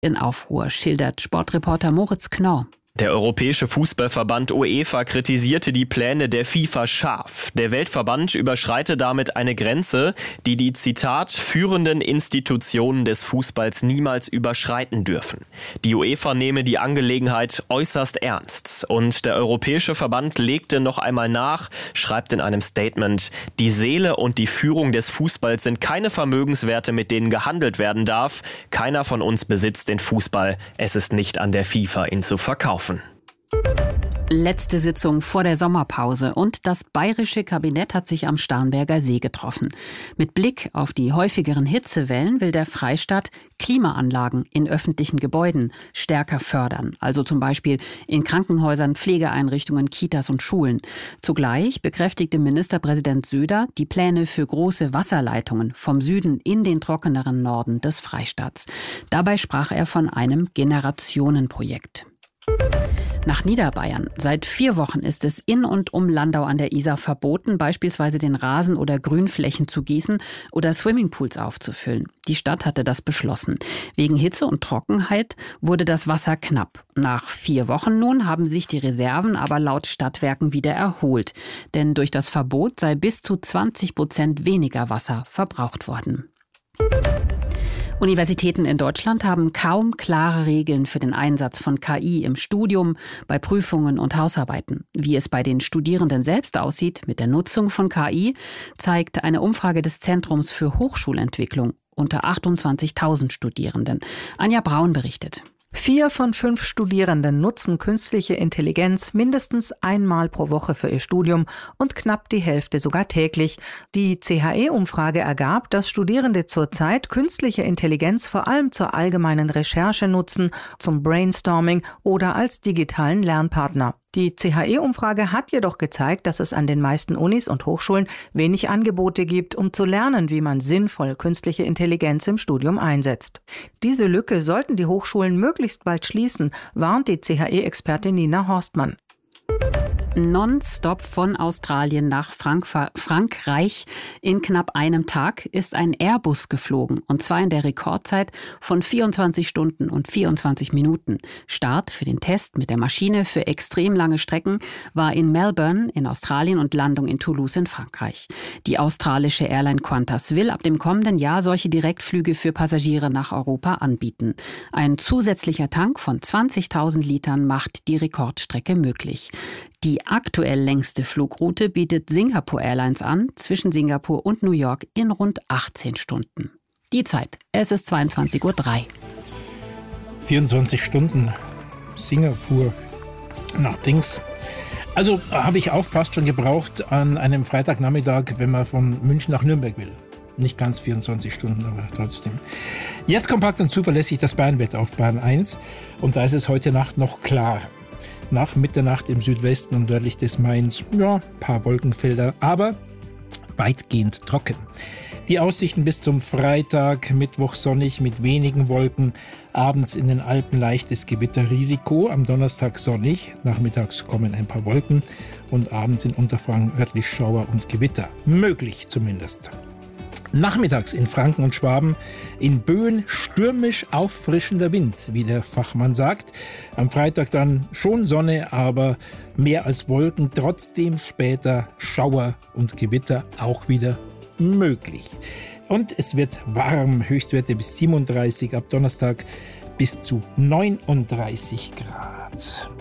in Aufruhr, schildert Sportreporter Moritz Knorr. Der Europäische Fußballverband UEFA kritisierte die Pläne der FIFA scharf. Der Weltverband überschreite damit eine Grenze, die die, Zitat, führenden Institutionen des Fußballs niemals überschreiten dürfen. Die UEFA nehme die Angelegenheit äußerst ernst. Und der Europäische Verband legte noch einmal nach, schreibt in einem Statement, die Seele und die Führung des Fußballs sind keine Vermögenswerte, mit denen gehandelt werden darf. Keiner von uns besitzt den Fußball. Es ist nicht an der FIFA, ihn zu verkaufen. Letzte Sitzung vor der Sommerpause und das bayerische Kabinett hat sich am Starnberger See getroffen. Mit Blick auf die häufigeren Hitzewellen will der Freistaat Klimaanlagen in öffentlichen Gebäuden stärker fördern. Also zum Beispiel in Krankenhäusern, Pflegeeinrichtungen, Kitas und Schulen. Zugleich bekräftigte Ministerpräsident Söder die Pläne für große Wasserleitungen vom Süden in den trockeneren Norden des Freistaats. Dabei sprach er von einem Generationenprojekt. Nach Niederbayern. Seit 4 Wochen ist es in und um Landau an der Isar verboten, beispielsweise den Rasen oder Grünflächen zu gießen oder Swimmingpools aufzufüllen. Die Stadt hatte das beschlossen. Wegen Hitze und Trockenheit wurde das Wasser knapp. Nach 4 Wochen nun haben sich die Reserven aber laut Stadtwerken wieder erholt. Denn durch das Verbot sei bis zu 20% weniger Wasser verbraucht worden. Universitäten in Deutschland haben kaum klare Regeln für den Einsatz von KI im Studium, bei Prüfungen und Hausarbeiten. Wie es bei den Studierenden selbst aussieht mit der Nutzung von KI, zeigt eine Umfrage des Zentrums für Hochschulentwicklung unter 28.000 Studierenden. Anja Braun berichtet. 4 von 5 Studierenden nutzen künstliche Intelligenz mindestens einmal pro Woche für ihr Studium und knapp die Hälfte sogar täglich. Die CHE-Umfrage ergab, dass Studierende zurzeit künstliche Intelligenz vor allem zur allgemeinen Recherche nutzen, zum Brainstorming oder als digitalen Lernpartner. Die CHE-Umfrage hat jedoch gezeigt, dass es an den meisten Unis und Hochschulen wenig Angebote gibt, um zu lernen, wie man sinnvoll künstliche Intelligenz im Studium einsetzt. Diese Lücke sollten die Hochschulen möglichst bald schließen, warnt die CHE-Expertin Nina Horstmann. Nonstop von Australien nach Frankreich in knapp einem Tag ist ein Airbus geflogen. Und zwar in der Rekordzeit von 24 Stunden und 24 Minuten. Start für den Test mit der Maschine für extrem lange Strecken war in Melbourne in Australien und Landung in Toulouse in Frankreich. Die australische Airline Qantas will ab dem kommenden Jahr solche Direktflüge für Passagiere nach Europa anbieten. Ein zusätzlicher Tank von 20.000 Litern macht die Rekordstrecke möglich. Die aktuell längste Flugroute bietet Singapore Airlines an, zwischen Singapur und New York in rund 18 Stunden. Die Zeit, es ist 22:03 Uhr. 24 Stunden Singapur nach Dings. Also habe ich auch fast schon gebraucht an einem Freitagnachmittag, wenn man von München nach Nürnberg will. Nicht ganz 24 Stunden, aber trotzdem. Jetzt kompakt und zuverlässig das Bayernwetter auf Bayern 1. Und da ist es heute Nacht noch klar. Nach Mitternacht im Südwesten und nördlich des Mains, ja, ein paar Wolkenfelder, aber weitgehend trocken. Die Aussichten bis zum Freitag, Mittwoch sonnig mit wenigen Wolken, abends in den Alpen leichtes Gewitterrisiko, am Donnerstag sonnig, nachmittags kommen ein paar Wolken und abends in Unterfranken örtlich Schauer und Gewitter, möglich zumindest. Nachmittags in Franken und Schwaben in Böen stürmisch auffrischender Wind, wie der Fachmann sagt. Am Freitag dann schon Sonne, aber mehr als Wolken. Trotzdem später Schauer und Gewitter auch wieder möglich. Und es wird warm, Höchstwerte bis 37, ab Donnerstag bis zu 39 Grad.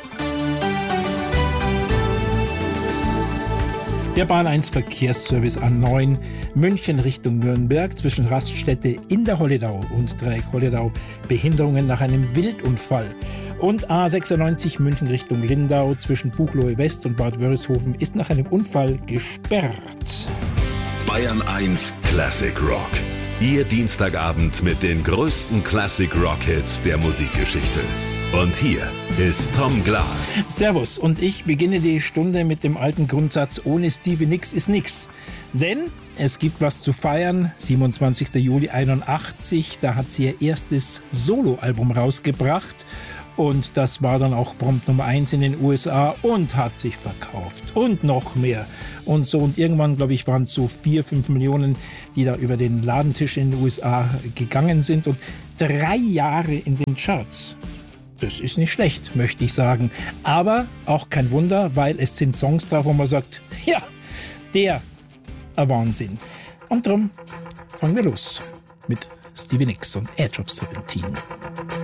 Der Bahn 1 Verkehrsservice A9 München Richtung Nürnberg zwischen Raststätte in der Holledau und Dreieck Holledau Behinderungen nach einem Wildunfall. Und A96 München Richtung Lindau zwischen Buchloe West und Bad Wörishofen ist nach einem Unfall gesperrt. Bayern 1 Classic Rock. Ihr Dienstagabend mit den größten Classic Rock Hits der Musikgeschichte. Und hier ist Tom Glas. Servus, und ich beginne die Stunde mit dem alten Grundsatz, ohne Stevie Nicks ist nix. Denn es gibt was zu feiern. 27. Juli 81, da hat sie ihr erstes Soloalbum rausgebracht. Und das war dann auch prompt Nummer 1 in den USA und hat sich verkauft. Und noch mehr. Und so, und irgendwann, glaube ich, waren es so 4-5 Millionen, die da über den Ladentisch in den USA gegangen sind. Und 3 Jahre in den Charts. Das ist nicht schlecht, möchte ich sagen. Aber auch kein Wunder, weil es sind Songs drauf, wo man sagt, ja, der Wahnsinn. Und darum fangen wir los mit Stevie Nicks und Edge of 17.